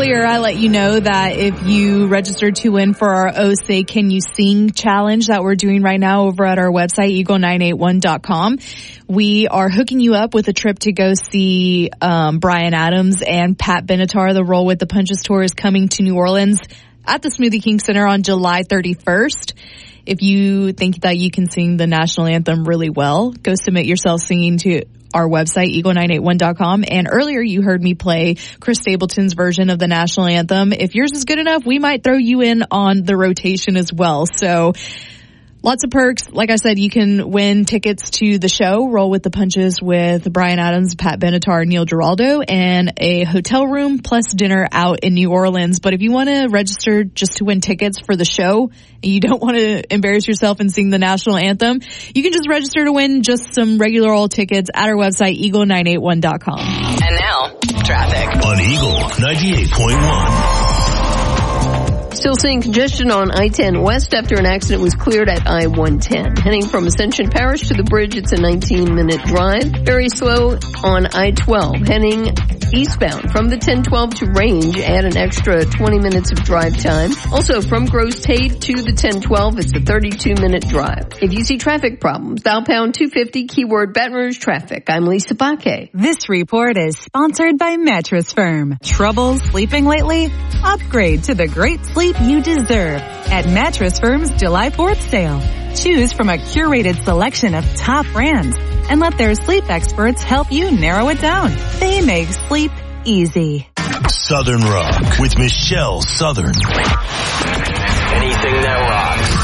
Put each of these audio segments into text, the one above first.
Earlier, I let you know that if you registered to win for our Oh Say Can You Sing challenge that we're doing right now over at our website, eagle981.com, we are hooking you up with a trip to go see Bryan Adams and Pat Benatar. The Roll with the Punches tour is coming to New Orleans at the Smoothie King Center on July 31st. If you think that you can sing the national anthem really well, go submit yourself singing to our website, eagle981.com. And earlier you heard me play Chris Stapleton's version of the national anthem. If yours is good enough, we might throw you in on the rotation as well. So lots of perks. Like I said, you can win tickets to the show, Roll with the Punches with Bryan Adams, Pat Benatar, Neil Giraldo, and a hotel room plus dinner out in New Orleans. But if you want to register just to win tickets for the show and you don't want to embarrass yourself and sing the national anthem, you can just register to win just some regular old tickets at our website, eagle981.com. And now, traffic on Eagle 98.1. Still seeing congestion on I-10 West after an accident was cleared at I-110. Heading from Ascension Parish to the bridge, it's a 19-minute drive. Very slow on I-12. Heading eastbound from the 1012 to Range, add an extra 20 minutes of drive time. Also, from Gross Tate to the 1012, it's a 32-minute drive. If you see traffic problems, dial pound 250, keyword Baton Rouge traffic. I'm Lisa Baque. This report is sponsored by Mattress Firm. Trouble sleeping lately? Upgrade to the great sleep you deserve at Mattress Firm's July 4th sale. Choose from a curated selection of top brands and let their sleep experts help you narrow it down. They make sleep easy. Southern Rock with Michelle Southern. Anything that rocks.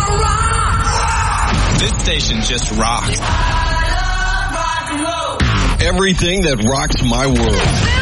I wanna rock. This station just rocks. I love rock and roll. Everything that rocks my world.